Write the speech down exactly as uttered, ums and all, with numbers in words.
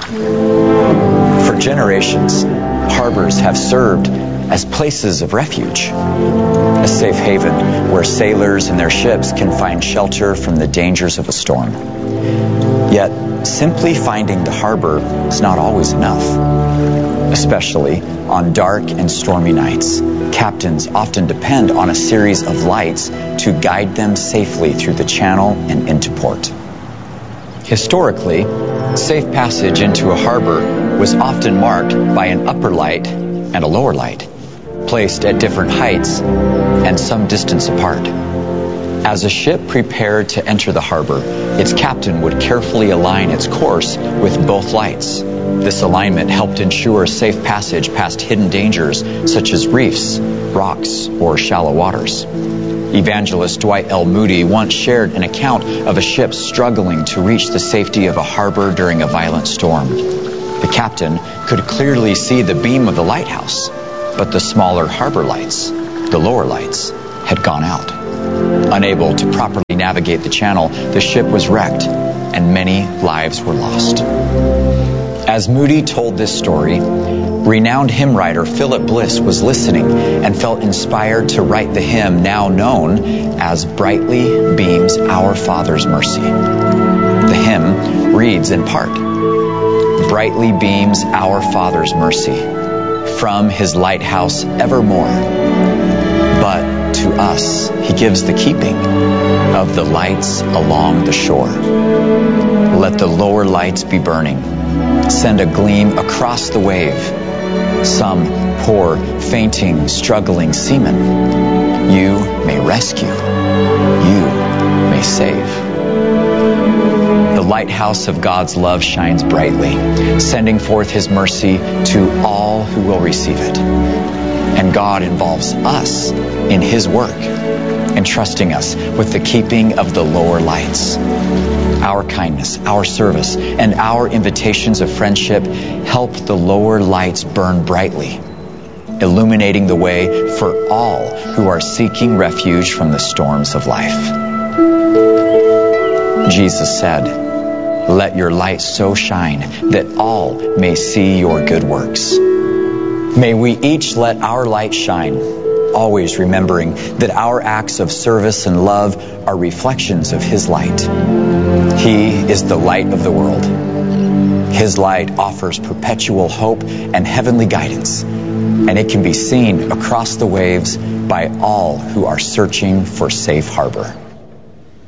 For generations, harbors have served as places of refuge, a safe haven where sailors and their ships can find shelter from the dangers of a storm. Yet, simply finding the harbor is not always enough. Especially on dark and stormy nights, captains often depend on a series of lights to guide them safely through the channel and into port. Historically, safe passage into a harbor was often marked by an upper light and a lower light, placed at different heights and some distance apart. As a ship prepared to enter the harbor, its captain would carefully align its course with both lights. This alignment helped ensure safe passage past hidden dangers such as reefs, rocks, or shallow waters. Evangelist Dwight L. Moody once shared an account of a ship struggling to reach the safety of a harbor during a violent storm. The captain could clearly see the beam of the lighthouse, but the smaller harbor lights, the lower lights, had gone out. Unable to properly navigate the channel, the ship was wrecked, and many lives were lost. As Moody told this story, renowned hymn writer Philip Bliss was listening and felt inspired to write the hymn now known as Brightly Beams Our Father's Mercy. The hymn reads in part, Brightly beams our Father's mercy from His lighthouse evermore. But to us He gives the keeping of the lights along the shore. Let the lower lights be burning. Send a gleam across the wave. Some poor, fainting, struggling seaman you may rescue. You may save. The lighthouse of God's love shines brightly, sending forth His mercy to all who will receive it. And God involves us in His work, entrusting us with the keeping of the lower lights. Our kindness, our service, and our invitations of friendship help the lower lights burn brightly, illuminating the way for all who are seeking refuge from the storms of life. Jesus said, "Let your light so shine that all may see your good works." May we each let our light shine, always remembering that our acts of service and love are reflections of His light. He is the light of the world. His light offers perpetual hope and heavenly guidance, and it can be seen across the waves by all who are searching for safe harbor.